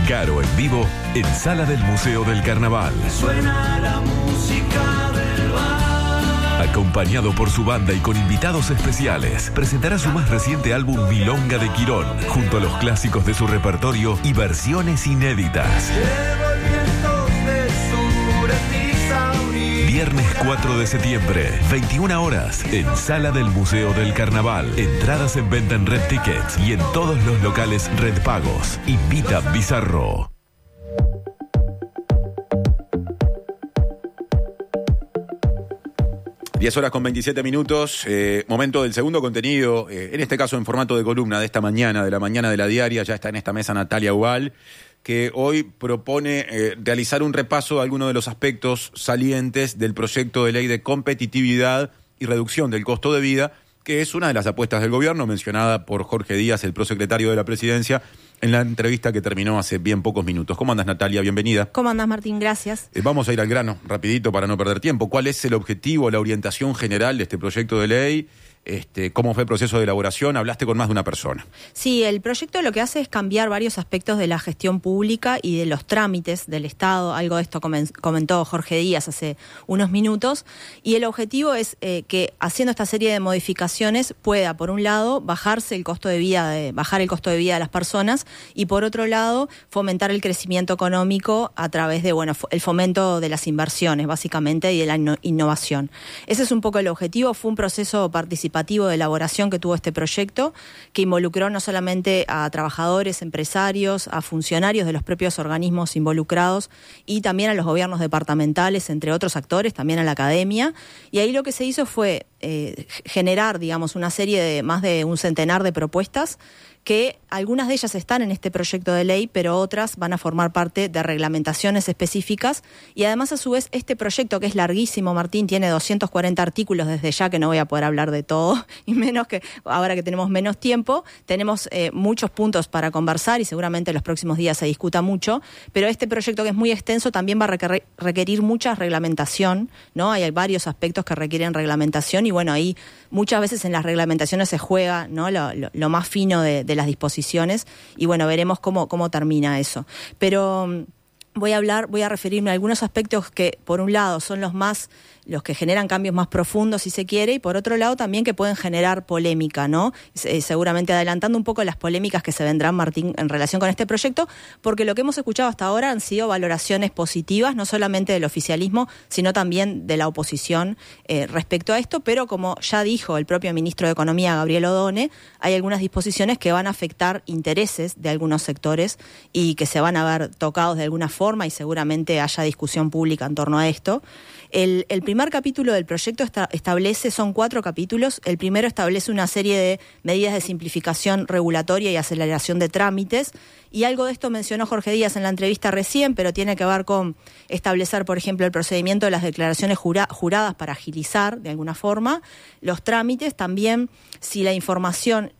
Caro en vivo en Sala del Museo del Carnaval. Suena la música del bar. Acompañado por su banda y con invitados especiales, presentará su más reciente álbum Milonga de Quirón, junto a los clásicos de su repertorio y versiones inéditas. Viernes 4 de septiembre, 21 horas, en Sala del Museo del Carnaval. Entradas en venta en Red Tickets y en todos los locales Red Pagos. Invita Bizarro. Diez horas con 27 minutos, momento del segundo contenido, en este caso en formato de columna de esta mañana, de la mañana de la diaria. Ya está en esta mesa Natalia Ubal, que hoy propone realizar un repaso de algunos de los aspectos salientes del proyecto de ley de competitividad y reducción del costo de vida, que es una de las apuestas del gobierno, mencionada por Jorge Díaz, el prosecretario de la Presidencia, en la entrevista que terminó hace bien pocos minutos. ¿Cómo andas, Natalia? Bienvenida. ¿Cómo andas, Martín? Gracias. Vamos a ir al grano, rapidito, para no perder tiempo. ¿Cuál es el objetivo, la orientación general de este proyecto de ley? ¿Cómo fue el proceso de elaboración? Hablaste con más de una persona. Sí, el proyecto lo que hace es cambiar varios aspectos de la gestión pública y de los trámites del Estado. Algo de esto comentó Jorge Díaz hace unos minutos. Y el objetivo es que, haciendo esta serie de modificaciones, pueda, por un lado, bajar el costo de vida de las personas y, por otro lado, fomentar el crecimiento económico a través de, el fomento de las inversiones, básicamente, y de la innovación. Ese es un poco el objetivo. Fue un proceso participativo de elaboración que tuvo este proyecto, que involucró no solamente a trabajadores, empresarios, a funcionarios de los propios organismos involucrados y también a los gobiernos departamentales, entre otros actores, también a la academia. Y ahí lo que se hizo fue generar, una serie de más de un centenar de propuestas, que algunas de ellas están en este proyecto de ley, pero otras van a formar parte de reglamentaciones específicas. Y además, a su vez, este proyecto, que es larguísimo, Martín, tiene 240 artículos desde ya, que no voy a poder hablar de todo, y menos que ahora que tenemos menos tiempo. Tenemos muchos puntos para conversar y seguramente en los próximos días se discuta mucho, pero este proyecto, que es muy extenso, también va a requerir mucha reglamentación, ¿no? Hay varios aspectos que requieren reglamentación y ahí muchas veces en las reglamentaciones se juega, ¿no?, lo más fino de las disposiciones y veremos cómo termina eso. Pero voy a referirme a algunos aspectos que, por un lado, son los que generan cambios más profundos, si se quiere, y por otro lado también que pueden generar polémica, ¿no? Seguramente adelantando un poco las polémicas que se vendrán, Martín, en relación con este proyecto, porque lo que hemos escuchado hasta ahora han sido valoraciones positivas, no solamente del oficialismo, sino también de la oposición respecto a esto, pero como ya dijo el propio ministro de Economía, Gabriel Odone, hay algunas disposiciones que van a afectar intereses de algunos sectores y que se van a ver tocados de alguna forma y seguramente haya discusión pública en torno a esto. El primer capítulo del proyecto son 4 capítulos. El primero establece una serie de medidas de simplificación regulatoria y aceleración de trámites. Y algo de esto mencionó Jorge Díaz en la entrevista recién, pero tiene que ver con establecer, por ejemplo, el procedimiento de las declaraciones juradas para agilizar, de alguna forma, los trámites. También, si la información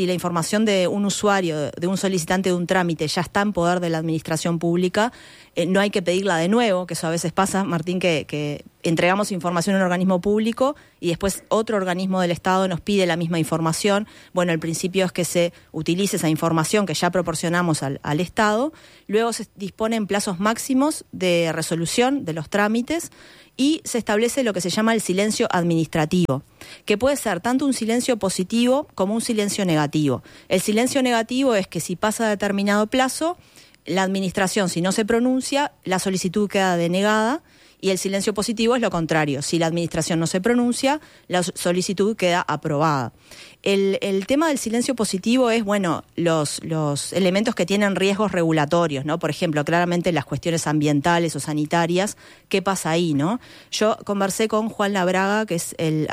de un usuario, de un solicitante de un trámite, ya está en poder de la administración pública, no hay que pedirla de nuevo, que eso a veces pasa, Martín, que entregamos información a un organismo público y después otro organismo del Estado nos pide la misma información. El principio es que se utilice esa información que ya proporcionamos al Estado. Luego se disponen plazos máximos de resolución de los trámites y se establece lo que se llama el silencio administrativo, que puede ser tanto un silencio positivo como un silencio negativo. El silencio negativo es que si pasa determinado plazo, la administración, si no se pronuncia, la solicitud queda denegada, y el silencio positivo es lo contrario. Si la administración no se pronuncia, la solicitud queda aprobada. El tema del silencio positivo es, los elementos que tienen riesgos regulatorios, ¿no? Por ejemplo, claramente las cuestiones ambientales o sanitarias, ¿qué pasa ahí, no? Yo conversé con Juan Labraga, que es el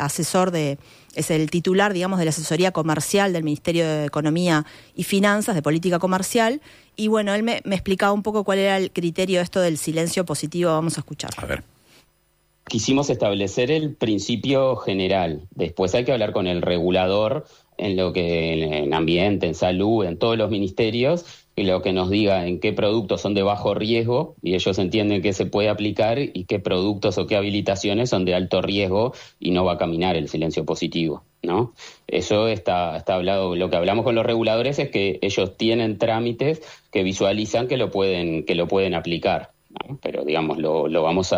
es el titular, de la asesoría comercial del Ministerio de Economía y Finanzas, de política comercial, y él me explicaba un poco cuál era el criterio de esto del silencio positivo. Vamos a escuchar. A ver. Quisimos establecer el principio general. Después hay que hablar con el regulador en ambiente, en salud, en todos los ministerios, lo que nos diga en qué productos son de bajo riesgo y ellos entienden que se puede aplicar y qué productos o qué habilitaciones son de alto riesgo y no va a caminar el silencio positivo, ¿no? Eso está hablado. Lo que hablamos con los reguladores es que ellos tienen trámites que visualizan que lo pueden aplicar, ¿no? Pero digamos nos vamos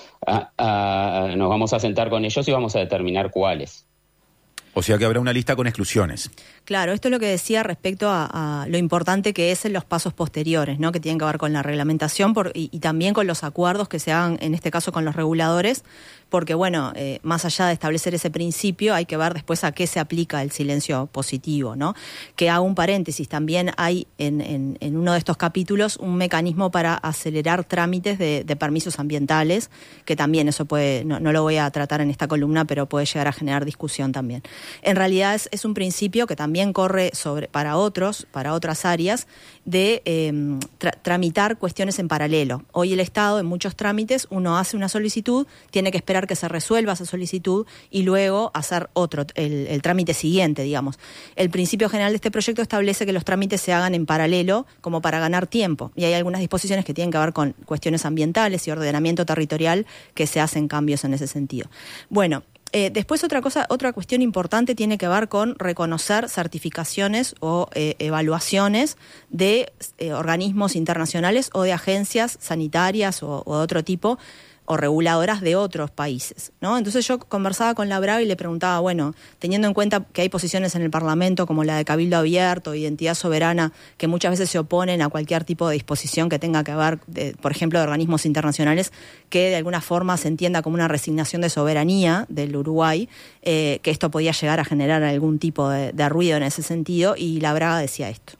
a sentar con ellos y vamos a determinar cuáles. O sea que habrá una lista con exclusiones. Claro, esto es lo que decía respecto a lo importante que es en los pasos posteriores, ¿no? Que tienen que ver con la reglamentación y también con los acuerdos que se hagan, en este caso con los reguladores, porque bueno, más allá de establecer ese principio, hay que ver después a qué se aplica el silencio positivo, ¿no? Que hago un paréntesis, también hay en uno de estos capítulos un mecanismo para acelerar trámites de permisos ambientales, que también eso puede, no lo voy a tratar en esta columna, pero puede llegar a generar discusión también. En realidad es un principio que también corre para otras áreas de tramitar cuestiones en paralelo. Hoy el Estado, en muchos trámites, uno hace una solicitud, tiene que esperar que se resuelva esa solicitud y luego hacer el trámite siguiente, digamos. El principio general de este proyecto establece que los trámites se hagan en paralelo como para ganar tiempo. Y hay algunas disposiciones que tienen que ver con cuestiones ambientales y ordenamiento territorial que se hacen cambios en ese sentido. Bueno, después otra cuestión importante tiene que ver con reconocer certificaciones o evaluaciones de organismos internacionales o de agencias sanitarias o de otro tipo, o reguladoras de otros países, ¿no? Entonces yo conversaba con la Braga y le preguntaba, bueno, teniendo en cuenta que hay posiciones en el Parlamento como la de Cabildo Abierto, Identidad Soberana, que muchas veces se oponen a cualquier tipo de disposición que tenga que ver, por ejemplo, de organismos internacionales, que de alguna forma se entienda como una resignación de soberanía del Uruguay, que esto podía llegar a generar algún tipo de ruido en ese sentido, y la Braga decía esto.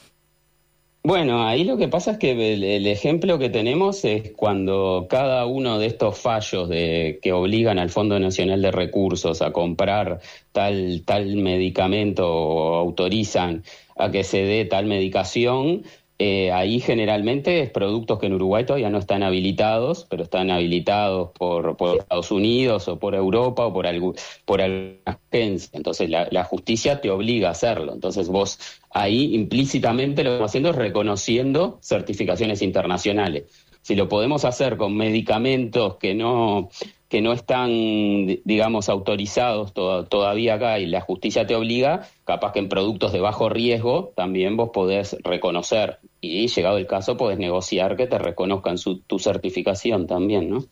Bueno, ahí lo que pasa es que el ejemplo que tenemos es cuando cada uno de estos fallos que obligan al Fondo Nacional de Recursos a comprar tal medicamento o autorizan a que se dé tal medicación, ahí generalmente es productos que en Uruguay todavía no están habilitados, pero están habilitados por Estados Unidos o por Europa o por alguna agencia. Entonces la justicia te obliga a hacerlo. Entonces vos ahí implícitamente lo que estamos haciendo es reconociendo certificaciones internacionales. Si lo podemos hacer con medicamentos que no están, digamos, autorizados todavía acá y la justicia te obliga, capaz que en productos de bajo riesgo también vos podés reconocer y, llegado el caso, podés negociar que te reconozcan tu certificación también, ¿no?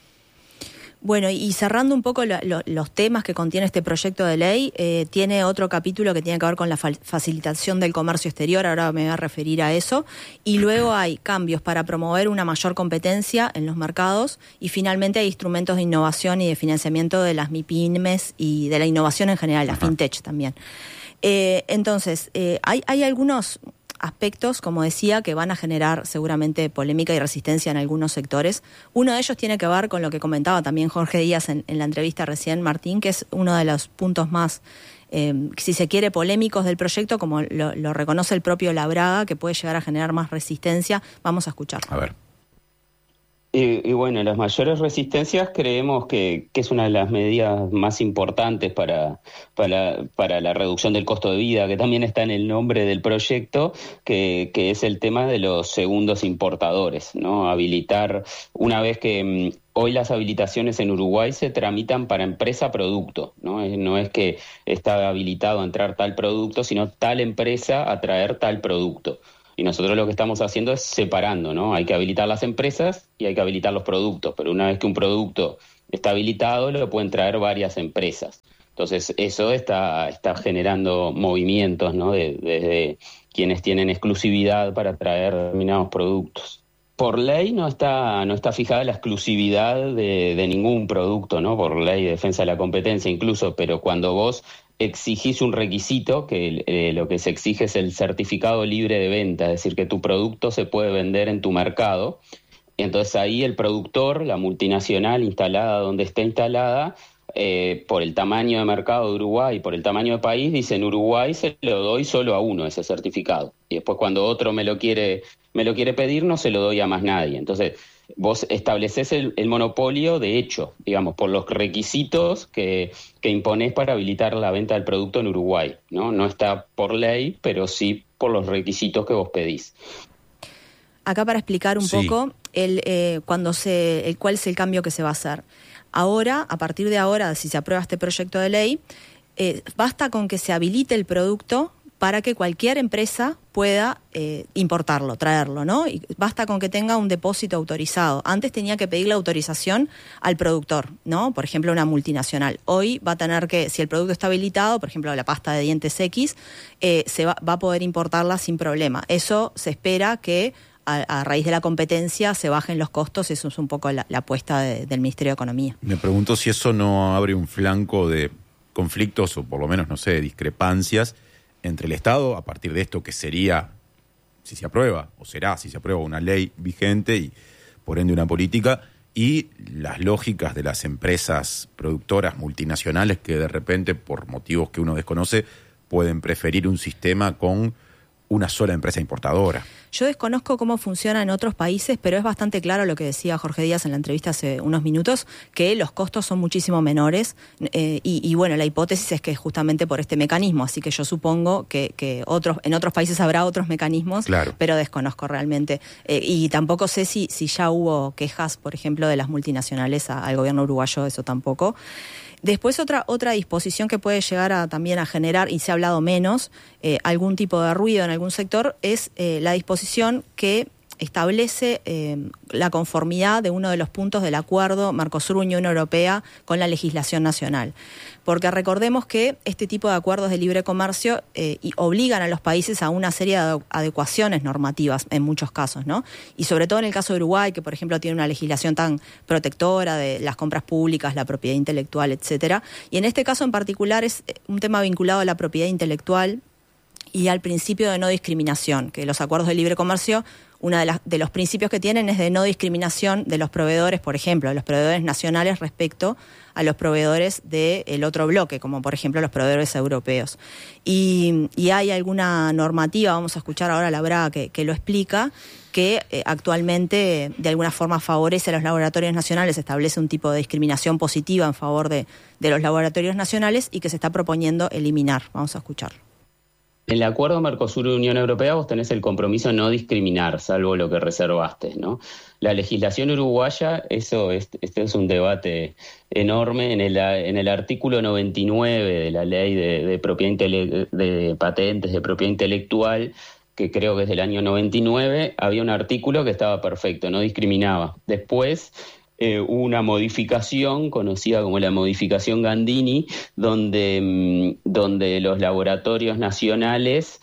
Bueno, y cerrando un poco los temas que contiene este proyecto de ley, tiene otro capítulo que tiene que ver con la facilitación del comercio exterior, ahora me voy a referir a eso, y luego hay cambios para promover una mayor competencia en los mercados, y finalmente hay instrumentos de innovación y de financiamiento de las MIPYMES y de la innovación en general, la FinTech también. Entonces, hay algunos aspectos, como decía, que van a generar seguramente polémica y resistencia en algunos sectores. Uno de ellos tiene que ver con lo que comentaba también Jorge Díaz en la entrevista recién, Martín, que es uno de los puntos más, si se quiere, polémicos del proyecto, como lo reconoce el propio Labraga, que puede llegar a generar más resistencia. Vamos a escuchar. A ver. Y bueno, las mayores resistencias creemos que es una de las medidas más importantes para la reducción del costo de vida, que también está en el nombre del proyecto, que es el tema de los segundos importadores, ¿no? Habilitar, una vez que hoy las habilitaciones en Uruguay se tramitan para empresa-producto, ¿no? No es que está habilitado a entrar tal producto, sino tal empresa a traer tal producto. Y nosotros lo que estamos haciendo es separando, ¿no? Hay que habilitar las empresas y hay que habilitar los productos, pero una vez que un producto está habilitado, lo pueden traer varias empresas. Entonces, eso está generando movimientos, ¿no? Desde quienes tienen exclusividad para traer determinados productos. Por ley no está fijada la exclusividad de ningún producto, ¿no? Por ley de defensa de la competencia incluso, pero cuando vos exigís un requisito, que lo que se exige es el certificado libre de venta, es decir, que tu producto se puede vender en tu mercado. Entonces ahí el productor, la multinacional instalada donde esté instalada, por el tamaño de mercado de Uruguay, por el tamaño de país, dice: en Uruguay se lo doy solo a uno ese certificado. Y después cuando otro me lo quiere me lo quiere pedir, no se lo doy a más nadie. Entonces, vos estableces el monopolio de hecho, digamos, por los requisitos que imponés para habilitar la venta del producto en Uruguay, ¿no? No está por ley, pero sí por los requisitos que vos pedís. Acá para explicar un poco cuál es el cambio que se va a hacer. Ahora, a partir de ahora, si se aprueba este proyecto de ley, basta con que se habilite el producto para que cualquier empresa pueda importarlo, traerlo, ¿no? Y basta con que tenga un depósito autorizado. Antes tenía que pedir la autorización al productor, ¿no? Por ejemplo, una multinacional. Hoy va a tener que, si el producto está habilitado, por ejemplo, la pasta de dientes X, va a poder importarla sin problema. Eso se espera que a raíz de la competencia se bajen los costos. Eso es un poco la apuesta del Ministerio de Economía. Me pregunto si eso no abre un flanco de conflictos o por lo menos, no sé, discrepancias entre el Estado, a partir de esto que sería, si se aprueba, o será, si se aprueba una ley vigente y por ende una política, y las lógicas de las empresas productoras multinacionales que de repente, por motivos que uno desconoce, pueden preferir un sistema con una sola empresa importadora. Yo desconozco cómo funciona en otros países, pero es bastante claro lo que decía Jorge Díaz en la entrevista hace unos minutos, que los costos son muchísimo menores y bueno, la hipótesis es que es justamente por este mecanismo, así que yo supongo que en otros países habrá otros mecanismos, claro, pero desconozco realmente. Y tampoco sé si ya hubo quejas, por ejemplo, de las multinacionales al gobierno uruguayo, eso tampoco. Después otra disposición que puede llegar también a generar, y se ha hablado menos, algún tipo de ruido en algún sector, es la disposición que establece la conformidad de uno de los puntos del acuerdo Mercosur-Unión Europea con la legislación nacional. Porque recordemos que este tipo de acuerdos de libre comercio obligan a los países a una serie de adecuaciones normativas en muchos casos, ¿no? Y sobre todo en el caso de Uruguay, que por ejemplo tiene una legislación tan protectora de las compras públicas, la propiedad intelectual, etcétera. Y en este caso en particular es un tema vinculado a la propiedad intelectual y al principio de no discriminación, que los acuerdos de libre comercio, uno de los principios que tienen es de no discriminación de los proveedores, por ejemplo, de los proveedores nacionales respecto a los proveedores del otro bloque, como por ejemplo los proveedores europeos. Y hay alguna normativa, vamos a escuchar ahora a la Braga que lo explica, que actualmente de alguna forma favorece a los laboratorios nacionales, establece un tipo de discriminación positiva en favor de los laboratorios nacionales y que se está proponiendo eliminar. Vamos a escucharlo. En el acuerdo Mercosur-Unión Europea vos tenés el compromiso de no discriminar, salvo lo que reservaste, ¿no? La legislación uruguaya, este es un debate enorme. En el artículo 99 de la ley de patentes de propiedad intelectual, que creo que es del año 99, había un artículo que estaba perfecto, no discriminaba. Después hubo una modificación conocida como la modificación Gandini, donde los laboratorios nacionales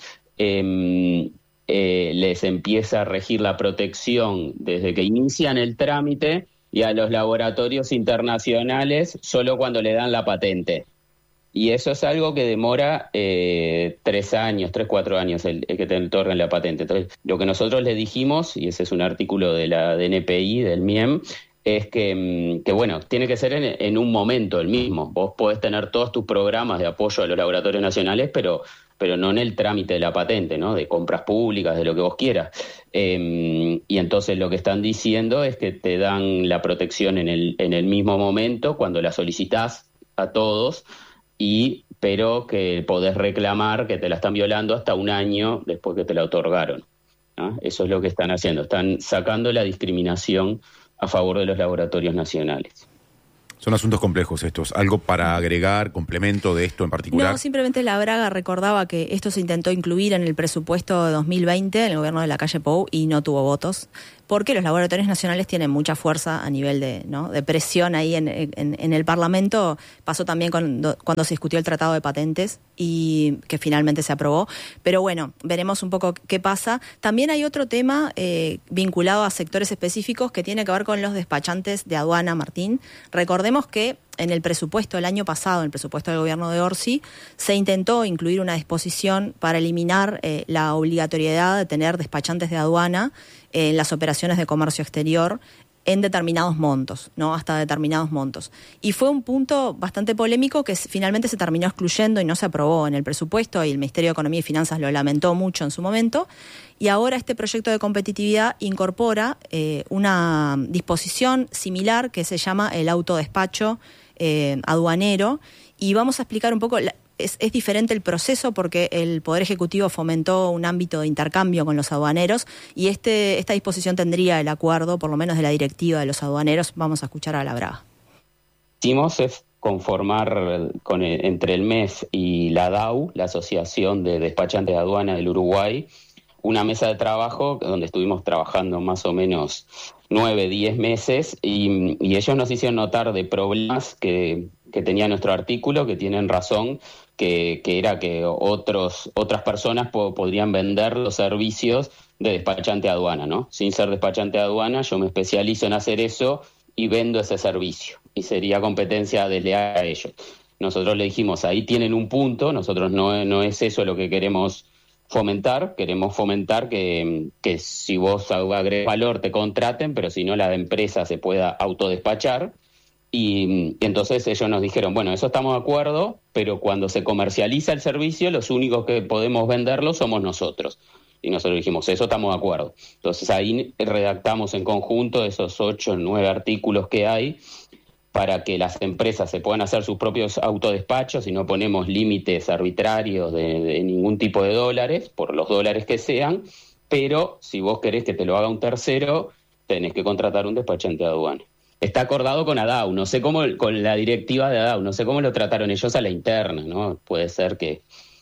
les empieza a regir la protección desde que inician el trámite, y a los laboratorios internacionales solo cuando le dan la patente. Y eso es algo que demora 4 años el que te otorguen la patente. Entonces, lo que nosotros le dijimos, y ese es un artículo de la DNPI, del MIEM, es que bueno, tiene que ser en un momento el mismo. Vos podés tener todos tus programas de apoyo a los laboratorios nacionales, pero no en el trámite de la patente, ¿no? De compras públicas, de lo que vos quieras. Y entonces lo que están diciendo es que te dan la protección en el mismo momento, cuando la solicitás a todos, pero que podés reclamar que te la están violando hasta un año después que te la otorgaron, ¿no? Eso es lo que están haciendo. Están sacando la discriminación a favor de los laboratorios nacionales. Son asuntos complejos estos. ¿Algo para agregar, complemento de esto en particular? No, simplemente la Braga recordaba que esto se intentó incluir en el presupuesto de 2020 en el gobierno de Lacalle Pou y no tuvo votos, porque los laboratorios nacionales tienen mucha fuerza a nivel de presión ahí en el Parlamento. Pasó también cuando se discutió el Tratado de Patentes y que finalmente se aprobó. Pero bueno, veremos un poco qué pasa. También hay otro tema vinculado a sectores específicos que tiene que ver con los despachantes de aduana, Martín. Recordemos que en el presupuesto del año pasado, en el presupuesto del gobierno de Orsi, se intentó incluir una disposición para eliminar la obligatoriedad de tener despachantes de aduana en las operaciones de comercio exterior. en determinados montos, ¿no? Hasta determinados montos. Y fue un punto bastante polémico que finalmente se terminó excluyendo y no se aprobó en el presupuesto, y el Ministerio de Economía y Finanzas lo lamentó mucho en su momento. Y ahora este proyecto de competitividad incorpora una disposición similar que se llama el autodespacho aduanero, y vamos a explicar un poco. Es diferente el proceso porque el Poder Ejecutivo fomentó un ámbito de intercambio con los aduaneros, y esta disposición tendría el acuerdo, por lo menos de la directiva de los aduaneros. Vamos a escuchar a la Braga. Hicimos es conformar entre el MEF y la DAU, la Asociación de Despachantes de Aduana del Uruguay, una mesa de trabajo donde estuvimos trabajando más o menos 9-10 meses, y ellos nos hicieron notar de problemas que tenía nuestro artículo, que tienen razón, que era que otras personas podrían vender los servicios de despachante de aduana, ¿no? Sin ser despachante de aduana, yo me especializo en hacer eso y vendo ese servicio, y sería competencia desleal a ellos. Nosotros le dijimos, ahí tienen un punto, nosotros no es eso lo que queremos fomentar que si vos agregas valor te contraten, pero si no la empresa se pueda autodespachar. Y entonces ellos nos dijeron, bueno, eso estamos de acuerdo, pero cuando se comercializa el servicio, los únicos que podemos venderlo somos nosotros. Y nosotros dijimos, eso estamos de acuerdo. Entonces ahí redactamos en conjunto esos 8 o 9 artículos que hay para que las empresas se puedan hacer sus propios autodespachos y no ponemos límites arbitrarios de ningún tipo de dólares, por los dólares que sean, pero si vos querés que te lo haga un tercero, tenés que contratar un despachante de aduana. Está acordado con ADAU, no sé cómo, con la directiva de ADAU, no sé cómo lo trataron ellos a la interna, ¿no? Puede ser que,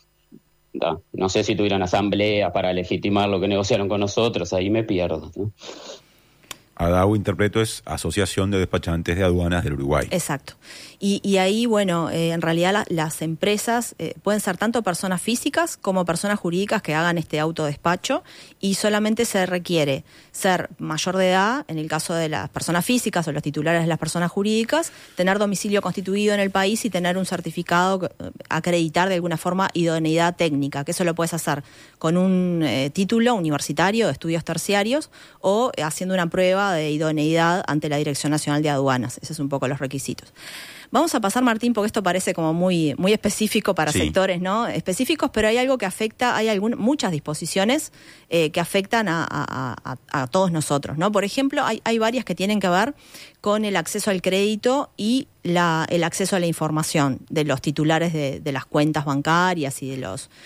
no sé si tuvieron asamblea para legitimar lo que negociaron con nosotros, ahí me pierdo, ¿no? ADAU, interpreto, es Asociación de Despachantes de Aduanas del Uruguay. Exacto. Y ahí, bueno, en realidad las empresas pueden ser tanto personas físicas como personas jurídicas que hagan este autodespacho, y solamente se requiere ser mayor de edad, en el caso de las personas físicas o los titulares de las personas jurídicas, tener domicilio constituido en el país y tener un certificado, acreditar de alguna forma idoneidad técnica, que eso lo puedes hacer con un título universitario de estudios terciarios o haciendo una prueba de idoneidad ante la Dirección Nacional de Aduanas. Esos son un poco los requisitos. Vamos a pasar, Martín, porque esto parece como muy específico para sectores, ¿no? Específicos, pero hay algo que afecta, muchas disposiciones que afectan a todos nosotros, ¿no? Por ejemplo, hay varias que tienen que ver con el acceso al crédito y el acceso a la información de los titulares de las cuentas bancarias y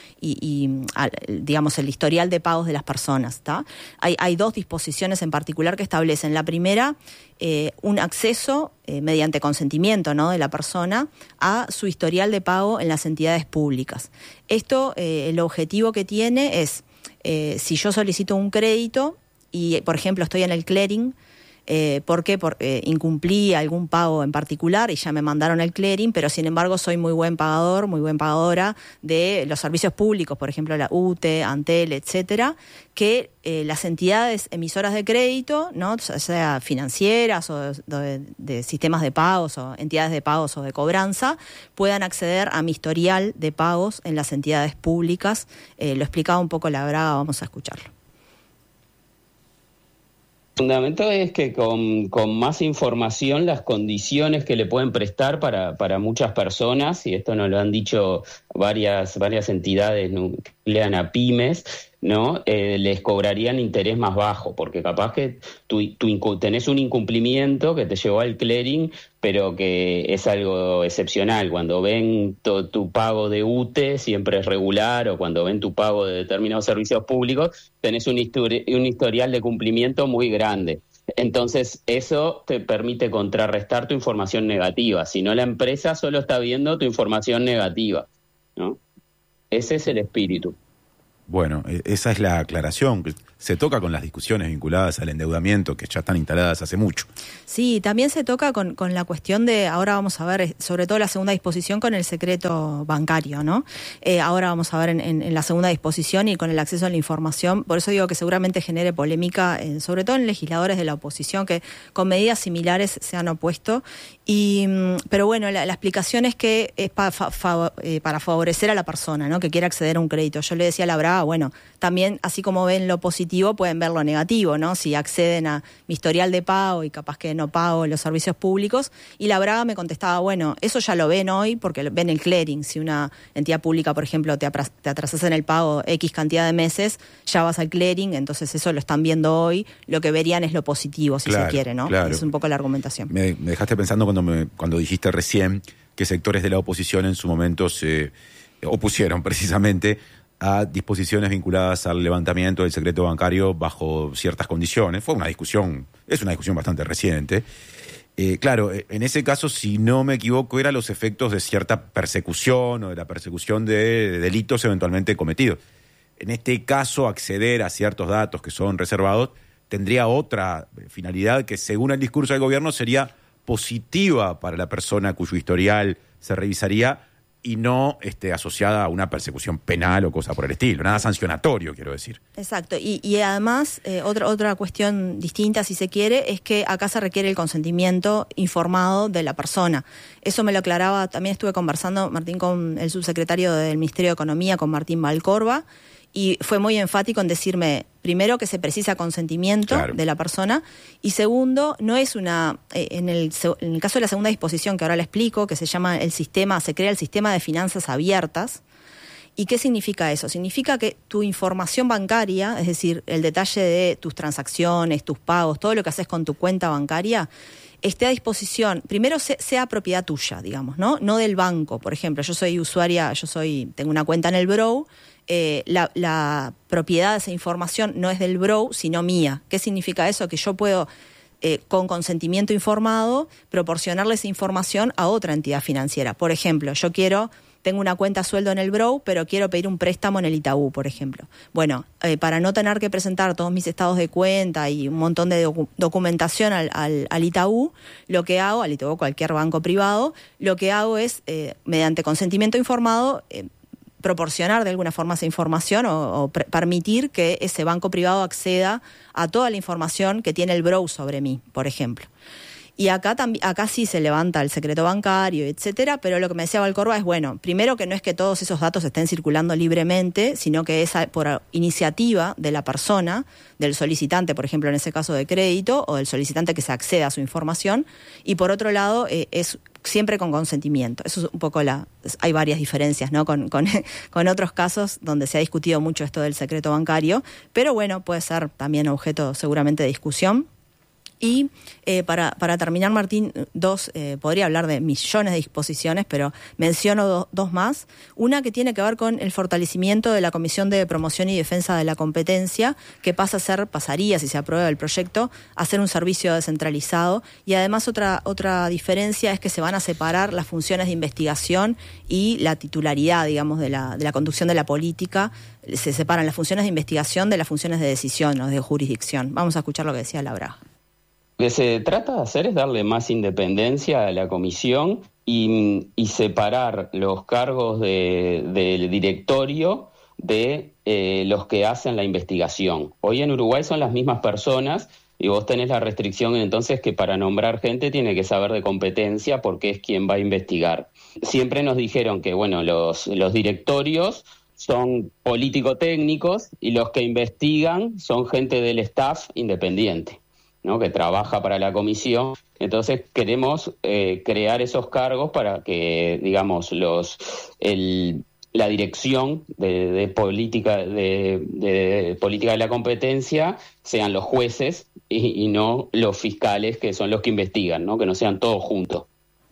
digamos el historial de pagos de las personas, ¿está? Hay 2 disposiciones en particular que establecen. La primera, un acceso mediante consentimiento, ¿no?, de la persona a su historial de pago en las entidades públicas. Esto, el objetivo que tiene es, si yo solicito un crédito y, por ejemplo, estoy en el clearing, porque incumplí algún pago en particular y ya me mandaron el clearing, pero sin embargo soy muy buen pagador, muy buen pagadora de los servicios públicos, por ejemplo la UTE, Antel, etcétera, que las entidades emisoras de crédito, ¿no?, sea financieras o de sistemas de pagos o entidades de pagos o de cobranza, puedan acceder a mi historial de pagos en las entidades públicas. Lo explicaba un poco la Braga, vamos a escucharlo. El fundamento es que con más información las condiciones que le pueden prestar para muchas personas, y esto nos lo han dicho varias entidades que emplean a pymes, ¿no? Les cobrarían interés más bajo, porque capaz que tú tenés un incumplimiento que te llevó al clearing, pero que es algo excepcional. Cuando ven tu pago de UTE siempre es regular, o cuando ven tu pago de determinados servicios públicos, tenés un historial de cumplimiento muy grande. Entonces eso te permite contrarrestar tu información negativa, si no la empresa solo está viendo tu información negativa, ¿no? Ese es el espíritu. Bueno, esa es la aclaración que se toca con las discusiones vinculadas al endeudamiento que ya están instaladas hace mucho. Sí, también se toca con la cuestión de, ahora vamos a ver, sobre todo la segunda disposición con el secreto bancario, ¿no? Ahora vamos a ver en la segunda disposición y con el acceso a la información. Por eso digo que seguramente genere polémica, sobre todo en legisladores de la oposición que con medidas similares se han opuesto. Pero bueno, la explicación es que es para favorecer a la persona, ¿no?, que quiere acceder a un crédito. Yo le decía a la Braga, comentaba, bueno, también así como ven lo positivo, pueden ver lo negativo, ¿no? Si acceden a mi historial de pago y capaz que no pago los servicios públicos. Y la Braga me contestaba, bueno, eso ya lo ven hoy porque ven el clearing. Si una entidad pública, por ejemplo, te atrasas en el pago X cantidad de meses, ya vas al clearing, entonces eso lo están viendo hoy. Lo que verían es lo positivo, si se quiere, ¿no? Claro. Es un poco la argumentación. Me dejaste pensando cuando dijiste recién que sectores de la oposición en su momento se opusieron precisamente a disposiciones vinculadas al levantamiento del secreto bancario bajo ciertas condiciones. Es una discusión bastante reciente. Claro, en ese caso, si no me equivoco, eran los efectos de cierta persecución o de la persecución de delitos eventualmente cometidos. En este caso, acceder a ciertos datos que son reservados tendría otra finalidad que, según el discurso del gobierno, sería positiva para la persona cuyo historial se revisaría y no asociada a una persecución penal o cosa por el estilo, nada sancionatorio, quiero decir. Exacto, y además, otra cuestión distinta, si se quiere, es que acá se requiere el consentimiento informado de la persona. Eso me lo aclaraba, también estuve conversando, Martín, con el subsecretario del Ministerio de Economía, con Martín Valcorba, y fue muy enfático en decirme, primero, que se precisa consentimiento de la persona, y segundo, no es en el caso de la segunda disposición, que ahora le explico, que se llama se crea el sistema de finanzas abiertas. ¿Y qué significa eso? Significa que tu información bancaria, es decir, el detalle de tus transacciones, tus pagos, todo lo que haces con tu cuenta bancaria, esté a disposición, primero sea propiedad tuya, digamos, no del banco. Por ejemplo, yo soy usuaria, tengo una cuenta en el Brow, la propiedad de esa información no es del Brow, sino mía. ¿Qué significa eso? Que yo puedo, con consentimiento informado, proporcionarle esa información a otra entidad financiera. Por ejemplo, tengo una cuenta sueldo en el Brow, pero quiero pedir un préstamo en el Itaú, por ejemplo. Bueno, para no tener que presentar todos mis estados de cuenta y un montón de documentación al Itaú, lo que hago, al Itaú, cualquier banco privado, lo que hago es, mediante consentimiento informado, proporcionar de alguna forma esa información o permitir que ese banco privado acceda a toda la información que tiene el Brow sobre mí, por ejemplo. Y acá sí se levanta el secreto bancario, etcétera, pero lo que me decía Valcorba es, bueno, primero que no es que todos esos datos estén circulando libremente, sino que es por iniciativa de la persona, del solicitante, por ejemplo, en ese caso de crédito, o del solicitante que se accede a su información, y por otro lado, es siempre con consentimiento. Eso es un poco hay varias diferencias, ¿no? Con otros casos donde se ha discutido mucho esto del secreto bancario, pero bueno, puede ser también objeto seguramente de discusión. Y para terminar, Martín, podría hablar de millones de disposiciones, pero menciono dos más. Una que tiene que ver con el fortalecimiento de la Comisión de Promoción y Defensa de la Competencia, que pasaría, si se aprueba el proyecto, a ser un servicio descentralizado. Y además otra diferencia es que se van a separar las funciones de investigación y la titularidad, digamos, de la conducción de la política. Se separan las funciones de investigación de las funciones de decisión o de jurisdicción. Vamos a escuchar lo que decía la Braga. Lo que se trata de hacer es darle más independencia a la comisión y separar los cargos del directorio de los que hacen la investigación. Hoy en Uruguay son las mismas personas y vos tenés la restricción entonces que para nombrar gente tiene que saber de competencia porque es quien va a investigar. Siempre nos dijeron que los directorios son político-técnicos y los que investigan son gente del staff independiente, ¿no? Que trabaja para la comisión. Entonces queremos crear esos cargos para que, digamos, la dirección de política de política de la competencia sean los jueces y no los fiscales, que son los que investigan, ¿no? Que no sean todos juntos.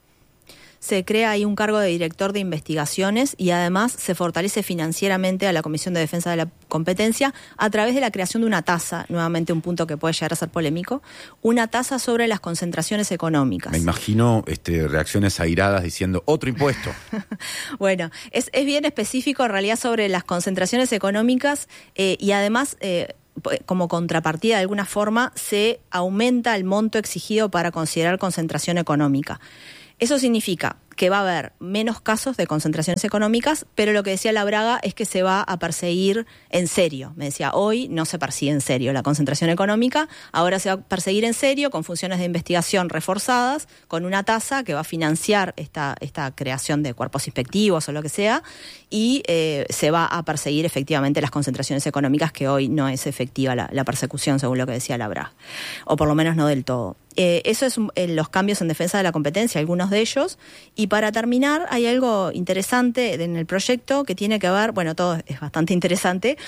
Se crea ahí un cargo de director de investigaciones y además se fortalece financieramente a la Comisión de Defensa de la Competencia a través de la creación de una tasa, nuevamente un punto que puede llegar a ser polémico, una tasa sobre las concentraciones económicas. Me imagino reacciones airadas diciendo otro impuesto. Bueno, es bien específico en realidad sobre las concentraciones económicas y además como contrapartida de alguna forma se aumenta el monto exigido para considerar concentración económica. Eso significa que va a haber menos casos de concentraciones económicas, pero lo que decía Labraga es que se va a perseguir en serio. Me decía, hoy no se persigue en serio la concentración económica, ahora se va a perseguir en serio con funciones de investigación reforzadas, con una tasa que va a financiar esta creación de cuerpos inspectivos o lo que sea, y se va a perseguir efectivamente las concentraciones económicas, que hoy no es efectiva la persecución, según lo que decía Labraga, o por lo menos no del todo. Eso es los cambios en defensa de la competencia, algunos de ellos. Y para terminar, hay algo interesante en el proyecto que tiene que ver, bueno, todo es bastante interesante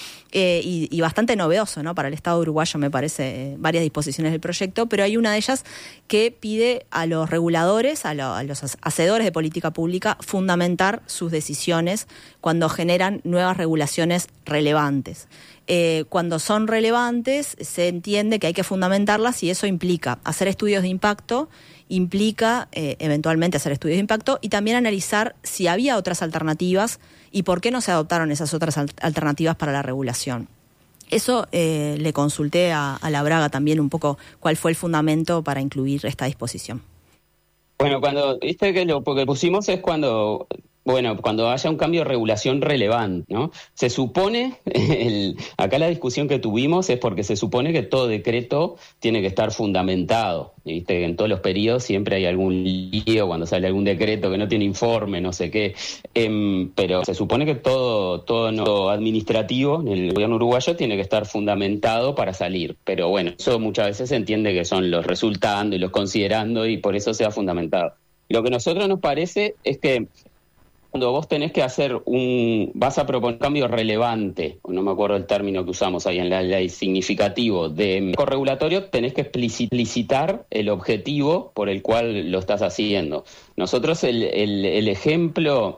y bastante novedoso, ¿no? Para el Estado uruguayo, me parece, varias disposiciones del proyecto, pero hay una de ellas que pide a los reguladores, a los hacedores de política pública, fundamentar sus decisiones cuando generan nuevas regulaciones relevantes. Cuando son relevantes, se entiende que hay que fundamentarlas y eso implica hacer estudios de impacto, implica eventualmente hacer estudios de impacto y también analizar si había otras alternativas y por qué no se adoptaron esas otras alternativas para la regulación. Eso le consulté a Labraga también un poco cuál fue el fundamento para incluir esta disposición. Bueno, cuando viste que lo que pusimos es cuando haya un cambio de regulación relevante, ¿no? Se supone, acá la discusión que tuvimos es porque se supone que todo decreto tiene que estar fundamentado. Viste que en todos los periodos siempre hay algún lío cuando sale algún decreto que no tiene informe, no sé qué. Pero se supone que todo no administrativo en el gobierno uruguayo tiene que estar fundamentado para salir. Pero bueno, eso muchas veces se entiende que son los resultando y los considerando y por eso se ha fundamentado. Lo que a nosotros nos parece es que cuando vos tenés que vas a proponer un cambio relevante, no me acuerdo el término que usamos ahí en la ley, significativo de corregulatorio, tenés que explicitar el objetivo por el cual lo estás haciendo. Nosotros el ejemplo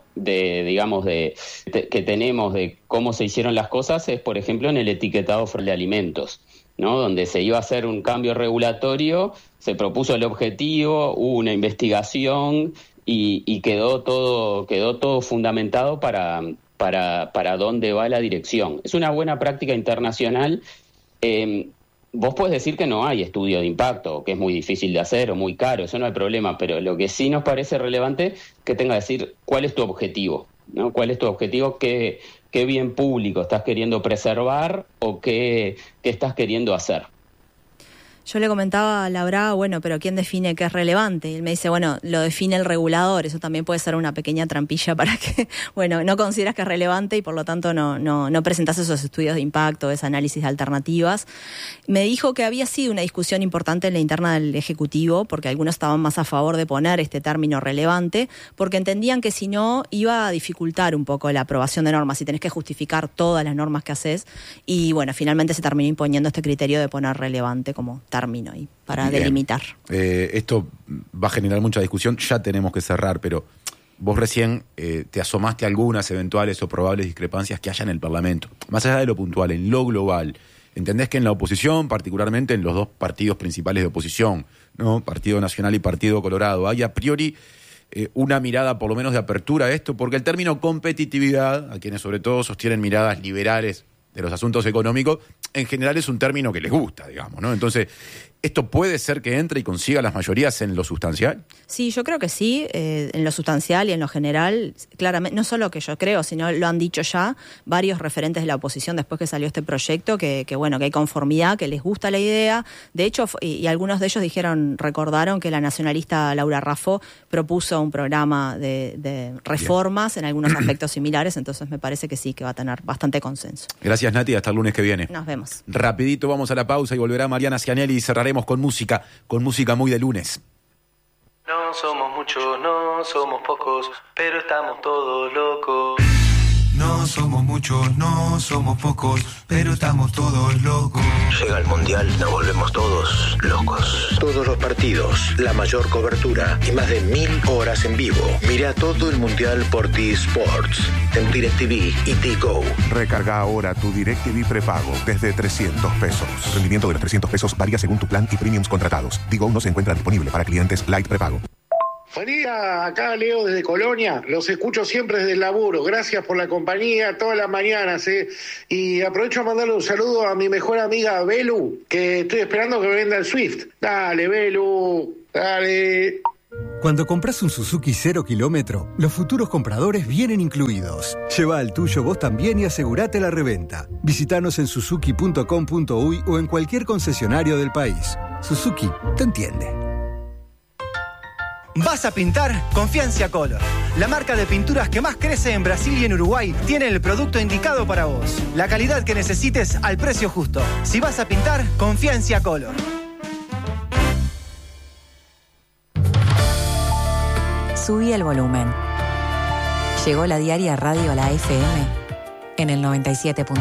que tenemos de cómo se hicieron las cosas es, por ejemplo, en el etiquetado de alimentos, ¿no? Donde se iba a hacer un cambio regulatorio, se propuso el objetivo, hubo una investigación y quedó todo fundamentado para dónde va la dirección. Es una buena práctica internacional. Vos podés decir que no hay estudio de impacto, que es muy difícil de hacer o muy caro, eso no hay problema, pero lo que sí nos parece relevante que tenga que decir cuál es tu objetivo, ¿no? ¿Cuál es tu objetivo? ¿Qué bien público estás queriendo preservar o qué estás queriendo hacer? Yo le comentaba a Labraga, bueno, pero ¿quién define qué es relevante? Y él me dice, bueno, lo define el regulador. Eso también puede ser una pequeña trampilla para que, bueno, no consideras que es relevante y por lo tanto no presentás esos estudios de impacto, ese análisis de alternativas. Me dijo que había sido una discusión importante en la interna del Ejecutivo, porque algunos estaban más a favor de poner este término relevante, porque entendían que si no iba a dificultar un poco la aprobación de normas y tenés que justificar todas las normas que haces. Y bueno, finalmente se terminó imponiendo este criterio de poner relevante como término y para delimitar. Esto va a generar mucha discusión, ya tenemos que cerrar, pero vos recién te asomaste a algunas eventuales o probables discrepancias que haya en el Parlamento. Más allá de lo puntual, en lo global, ¿entendés que en la oposición, particularmente en los dos partidos principales de oposición, ¿no? Partido Nacional y Partido Colorado, hay a priori una mirada por lo menos de apertura a esto? Porque el término competitividad, a quienes sobre todo sostienen miradas liberales de los asuntos económicos, en general es un término que les gusta, digamos, ¿no? Entonces, ¿esto puede ser que entre y consiga las mayorías en lo sustancial? Sí, yo creo que sí, en lo sustancial y en lo general, claramente, no solo que yo creo, sino lo han dicho ya varios referentes de la oposición después que salió este proyecto, que bueno, que hay conformidad, que les gusta la idea. De hecho, y algunos de ellos recordaron que la nacionalista Laura Raffo propuso un programa de reformas en algunos aspectos similares, entonces me parece que sí, que va a tener bastante consenso. Gracias, Nati, hasta el lunes que viene. Nos vemos. Rapidito vamos a la pausa y volverá Mariana Cianelli y cerraremos con música muy de lunes. No somos muchos, no somos pocos, pero estamos todos locos. No somos muchos, no somos pocos, pero estamos todos locos. Llega el Mundial, nos volvemos todos locos. Todos los partidos, la mayor cobertura y más de 1000 horas en vivo. Mira todo el Mundial por T-Sports, en DirecTV y T-Go. Recarga ahora tu DirecTV prepago desde $300. Rendimiento de los $300 varía según tu plan y premiums contratados. T-Go no se encuentra disponible para clientes Lite prepago. Buen día, acá Leo desde Colonia, los escucho siempre desde el laburo, gracias por la compañía todas las mañanas, y aprovecho a mandarle un saludo a mi mejor amiga Belu, que estoy esperando que me venda el Swift. Dale, Belu, dale. Cuando compras un Suzuki 0 kilómetro, los futuros compradores vienen incluidos. Lleva al tuyo vos también y asegurate la reventa. Visítanos en suzuki.com.uy o en cualquier concesionario del país. Suzuki te entiende. ¿Vas a pintar? Confía en Ciacolor. La marca de pinturas que más crece en Brasil y en Uruguay tiene el producto indicado para vos. La calidad que necesites al precio justo. Si vas a pintar, confía en Ciacolor. Subí el volumen. Llegó la diaria Radio a la FM en el 97.9.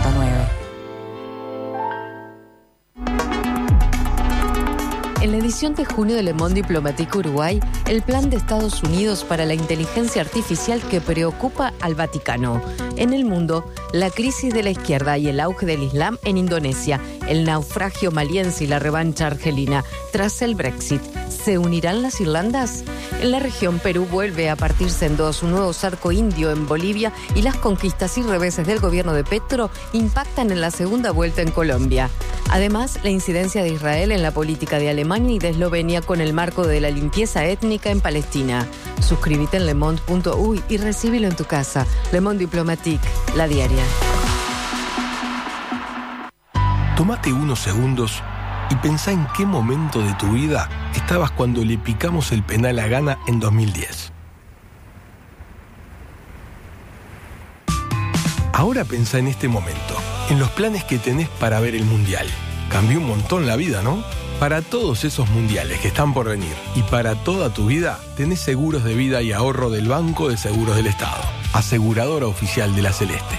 En la edición de junio de Le Monde Diplomatique Uruguay, el plan de Estados Unidos para la inteligencia artificial que preocupa al Vaticano. En el mundo, la crisis de la izquierda y el auge del Islam en Indonesia, el naufragio maliense y la revancha argelina tras el Brexit. ¿Se unirán las Irlandas? En la región, Perú vuelve a partirse en dos, un nuevo cerco indio en Bolivia y las conquistas y reveses del gobierno de Petro impactan en la segunda vuelta en Colombia. Además, la incidencia de Israel en la política de Alemania y de Eslovenia con el marco de la limpieza étnica en Palestina. Suscríbete en lemonde.uy y recíbelo en tu casa. Le Monde Diplomatique, la diaria. Tómate unos segundos y pensá en qué momento de tu vida estabas cuando le picamos el penal a Ghana en 2010. Ahora pensá en este momento, en los planes que tenés para ver el Mundial. Cambió un montón la vida, ¿no? Para todos esos mundiales que están por venir y para toda tu vida, tenés seguros de vida y ahorro del Banco de Seguros del Estado, aseguradora oficial de la Celeste.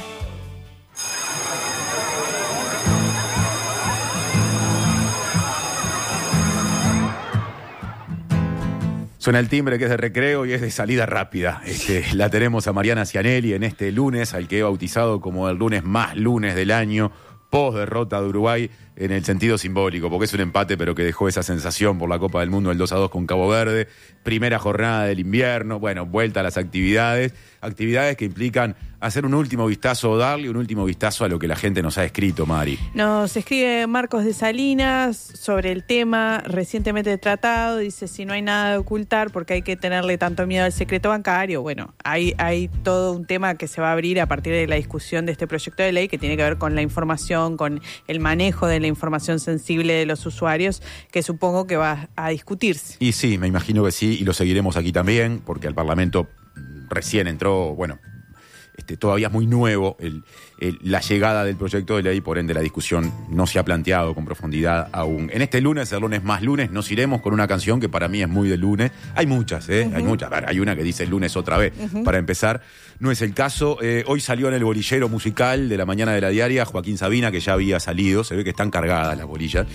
Suena el timbre, que es de recreo y es de salida rápida. La tenemos a Mariana Cianelli en este lunes, al que he bautizado como el lunes más lunes del año, post derrota de Uruguay, en el sentido simbólico, porque es un empate, pero que dejó esa sensación por la Copa del Mundo, el 2-2 con Cabo Verde, primera jornada del invierno, bueno, vuelta a las actividades que implican hacer un último vistazo o darle un último vistazo a lo que la gente nos ha escrito, Mari. Nos escribe Marcos de Salinas sobre el tema recientemente tratado, dice si no hay nada de ocultar porque hay que tenerle tanto miedo al secreto bancario. Bueno, hay todo un tema que se va a abrir a partir de la discusión de este proyecto de ley que tiene que ver con la información, con el manejo de la información sensible de los usuarios, que supongo que va a discutirse. Y sí, me imagino que sí, y lo seguiremos aquí también, porque al Parlamento recién entró, bueno, todavía es muy nuevo la llegada del proyecto de ley, por ende la discusión no se ha planteado con profundidad aún. En este lunes, el lunes más lunes, nos iremos con una canción que para mí es muy de lunes. Hay muchas, hay muchas. Hay una que dice el lunes otra vez, para empezar. No es el caso. Hoy salió en el bolillero musical de la mañana de la diaria Joaquín Sabina, que ya había salido. Se ve que están cargadas las bolillas.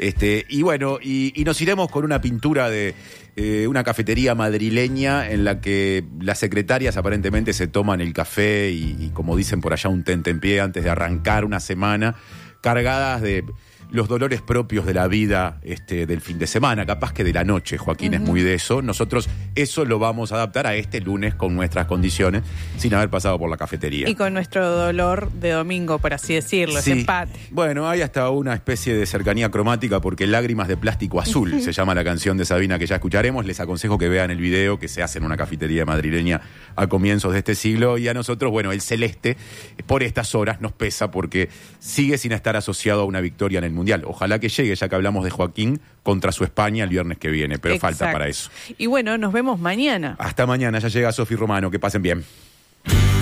Y bueno, y nos iremos con una pintura de una cafetería madrileña en la que las secretarias aparentemente se toman el café y como dicen por allá, un tentempié antes de arrancar una semana, cargadas de los dolores propios de la vida del fin de semana, capaz que de la noche. Joaquín es muy de eso. Nosotros eso lo vamos a adaptar a este lunes con nuestras condiciones, sin haber pasado por la cafetería. Y con nuestro dolor de domingo, por así decirlo, sí. Ese empate. Bueno, hay hasta una especie de cercanía cromática, porque Lágrimas de Plástico Azul se llama la canción de Sabina, que ya escucharemos. Les aconsejo que vean el video que se hace en una cafetería madrileña a comienzos de este siglo. Y a nosotros, bueno, el celeste por estas horas nos pesa porque sigue sin estar asociado a una victoria en el Mundial. Ojalá que llegue, ya que hablamos de Joaquín, contra su España el viernes que viene, pero Exacto. falta para eso. Y bueno, nos vemos mañana. Hasta mañana, ya llega Sofi Romano, que pasen bien.